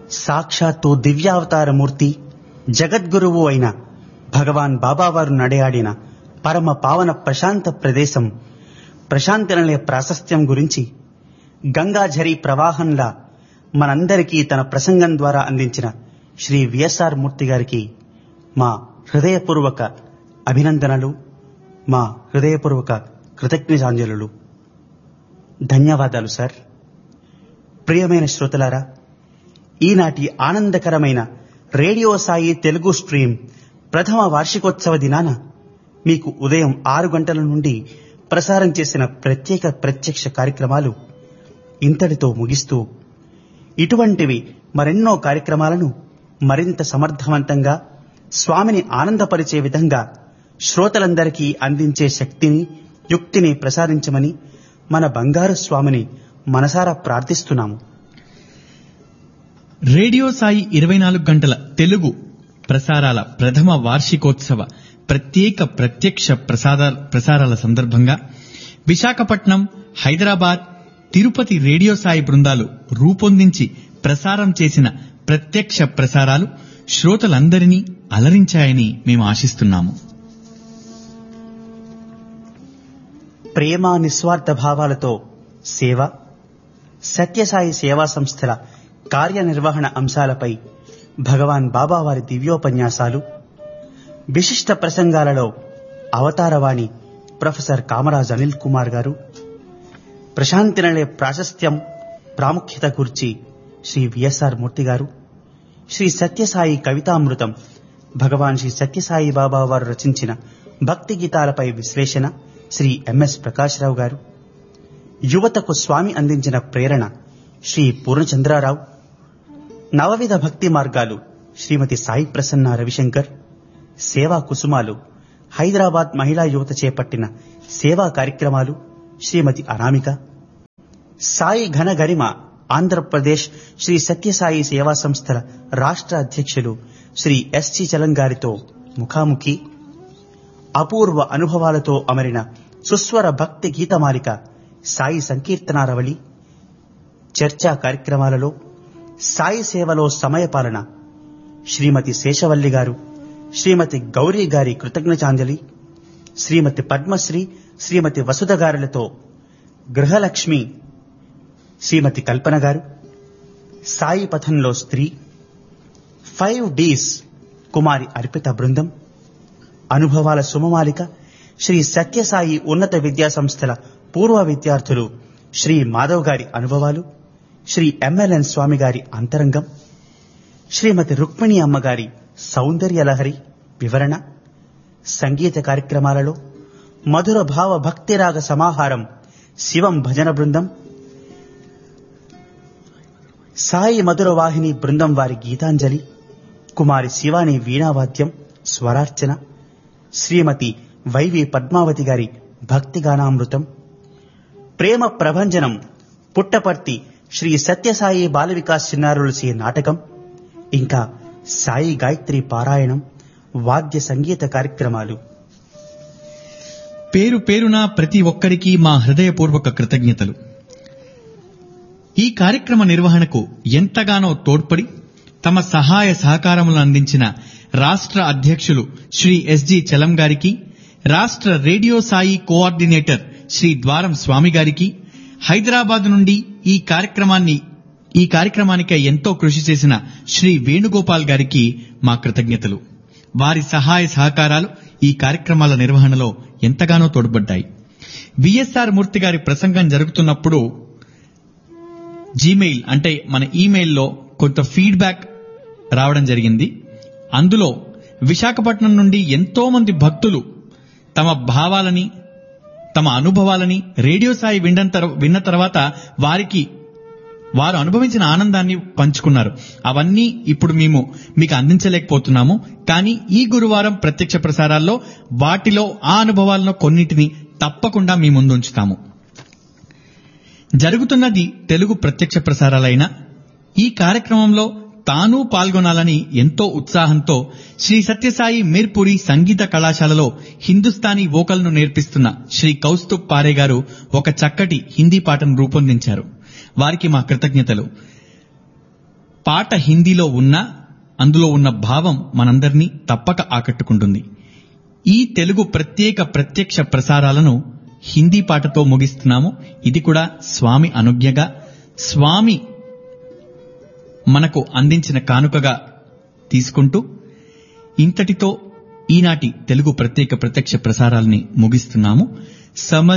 సాక్షాత్తు దివ్యావతారమూర్తి జగద్గురువు అయిన భగవాన్ బాబావారు నడయాడిన పరమ పావన ప్రశాంత ప్రదేశం ప్రశాంతి నిలయ ప్రాశస్త్యం గురించి గంగాఝరీ ప్రవాహంలా మనందరికీ తన ప్రసంగం ద్వారా అందించిన శ్రీ విఎస్ఆర్ మూర్తి గారికి మా హృదయపూర్వక అభినందనలు, మా హృదయపూర్వక కృతజ్ఞతాంజలులు. ధన్యవాదాలు సార్. ప్రియమైన శ్రోతలారా, ఈనాటి ఆనందకరమైన రేడియో సాయి తెలుగు స్ట్రీమ్ ప్రథమ వార్షికోత్సవ దినాన మీకు ఉదయం 6 గంటల నుండి ప్రసారం చేసిన ప్రత్యక్ష కార్యక్రమాలు ఇంతటితో ముగిస్తూ ఇటువంటివి మరెన్నో కార్యక్రమాలను మరింత సమర్థవంతంగా స్వామిని ఆనందపరిచే విధంగా శ్రోతలందరికీ అందించే శక్తిని, యుక్తిని ప్రసాదించమని మన బంగారు స్వామిని మనసారా ప్రార్థిస్తున్నాము. రేడియో సాయి 24 గంటల తెలుగు ప్రసారాల ప్రథమ వార్షికోత్సవ ప్రత్యక్ష ప్రసారాల సందర్భంగా విశాఖపట్నం, హైదరాబాద్, తిరుపతి రేడియో సాయి బృందాలు రూపొందించి ప్రసారం చేసిన ప్రత్యక్ష ప్రసారాలు శ్రోతలందరినీ అలరించాయని మేము ఆశిస్తున్నాము. ప్రేమ, నిస్వార్థ భావాలతో సేవ, సత్యసాయి సేవా సంస్థల కార్యనిర్వహణ అంశాలపై భగవాన్ బాబావారి దివ్యోపన్యాసాలు, విశిష్ట ప్రసంగాలలో అవతారవాణి ప్రొఫెసర్ కామరాజ్ అనిల్ కుమార్ గారు, ప్రశాంతి నిలయ ప్రాశస్త్యం ప్రాముఖ్యత గురించి శ్రీ విఎస్ఆర్ మూర్తి గారు, శ్రీ సత్యసాయి కవితామృతం భగవాన్ శ్రీ సత్యసాయి బాబా వారు రచించిన భక్తి గీతాలపై విశ్లేషణ శ్రీ ఎంఎస్ ప్రకాశ్రావు గారు, యువతకు స్వామి అందించిన ప్రేరణ శ్రీ పూర్ణచంద్రారావు, నవవిధ భక్తి మార్గాలు శ్రీమతి సాయి ప్రసన్న రవిశంకర్, సేవా కుసుమాలు హైదరాబాద్ మహిళా యువత చేపట్టిన సేవా కార్యక్రమాలు శ్రీమతి అనామిక, సాయి ఘన గరిమ ఆంధ్రప్రదేశ్ శ్రీ సత్యసాయి సేవా సంస్థల రాష్ట్ర అధ్యక్షులు శ్రీ ఎస్సి చలం గారితో ముఖాముఖి, అపూర్వ అనుభవాలతో అమరిన సుస్వర భక్తి గీతమాలిక సాయి సంకీర్తనారవళి, చర్చా కార్యక్రమాలలో సాయి సేవలో సమయపాలన శ్రీమతి శేషవల్లి గారు, శ్రీమతి గౌరీ గారి కృతజ్ఞతాంజలి, శ్రీమతి పద్మశ్రీ, శ్రీమతి వసుధ గారులతో గృహలక్ష్మి శ్రీమతి కల్పన గారు, సాయి పథంలో స్త్రీ, 5Ds కుమారి అర్పిత బృందం, అనుభవాల సుమమాలిక శ్రీ సత్యసాయి ఉన్నత విద్యా సంస్థల పూర్వ విద్యార్థులు శ్రీ మాధవ్ గారి అనుభవాలు, శ్రీ ఎంఎల్ఎన్ స్వామి గారి అంతరంగం, శ్రీమతి రుక్మిణి అమ్మగారి సౌందర్యలహరి వివరణ, సంగీత కార్యక్రమాలలో మధుర భావ భక్తిరాగ సమాహారం శివం భజన బృందం, సాయి మధుర వాహిని బృందం వారి గీతాంజలి, కుమారి శివాని వీణావాద్యం స్వరార్చన, శ్రీమతి వైవి పద్మావతి గారి భక్తిగానామృతం, ప్రేమ ప్రభంజనం పుట్టపర్తి శ్రీ సత్యసాయి బాల వికాస్ చిన్నారులసి నాటకం, ఇంకా సాయి గాయత్రి పారాయణం, వాద్య సంగీత కార్యక్రమాలు. పేరు పేరున ప్రతి ఒక్కరికి మా హృదయపూర్వక కృతజ్ఞతలు. ఈ కార్యక్రమ నిర్వహణకు ఎంతగానో తోడ్పడి తమ సహాయ సహకారములను అందించిన రాష్ట్ర అధ్యక్షులు శ్రీ ఎస్జి చలం గారికి, రాష్ట్ర రేడియో సాయి కోఆర్డినేటర్ శ్రీ ద్వారం స్వామి గారికి, హైదరాబాద్ నుండి ఈ కార్యక్రమానికై ఎంతో కృషి చేసిన శ్రీ వేణుగోపాల్ గారికి మా కృతజ్ఞతలు. వారి సహాయ సహకారాలు ఈ కార్యక్రమాల నిర్వహణలో ఎంతగానో తోడ్పడ్డాయి. విఎస్ఆర్ మూర్తి గారి ప్రసంగం జరుగుతున్నప్పుడు జీమెయిల్ అంటే మన ఈమెయిల్లో కొంత ఫీడ్బ్యాక్ రావడం జరిగింది. అందులో విశాఖపట్నం నుండి ఎంతో మంది భక్తులు తమ భావాలని, తమ అనుభవాలని రేడియో సాయి విన్న తర్వాత వారు అనుభవించిన ఆనందాన్ని పంచుకున్నారు. అవన్నీ ఇప్పుడు మేము మీకు అందించలేకపోతున్నాము. కానీ ఈ గురువారం ప్రత్యక్ష ప్రసారాల్లో వాటిలో ఆ అనుభవాలను కొన్నిటిని తప్పకుండా మీ ముందు ఉంచుతాము. జరుగుతున్నది తెలుగు ప్రత్యక్ష ప్రసారాలైన ఈ కార్యక్రమంలో తాను పాల్గొనాలని ఎంతో ఉత్సాహంతో శ్రీ సత్యసాయి మీర్పురి సంగీత కళాశాలలో హిందుస్థానీ వోకల్ను నేర్పిస్తున్న శ్రీ కౌస్తుబ్ పారే గారు ఒక చక్కటి హిందీ పాటను రూపొందించారు. వారికి మా కృతజ్ఞతలు. పాట హిందీలో ఉన్నా అందులో ఉన్న భావం మనందరినీ తప్పక ఆకట్టుకుంటుంది. ఈ తెలుగు ప్రత్యక్ష ప్రసారాలను హిందీ పాటతో ముగిస్తున్నాము. ఇది కూడా స్వామి అనుజ్ఞగా, స్వామి మనకు అందించిన కానుకగా తీసుకుంటూ ఇంతటితో ఈనాటి తెలుగు ప్రత్యక్ష ప్రసారాల్ని ముగిస్తున్నాము.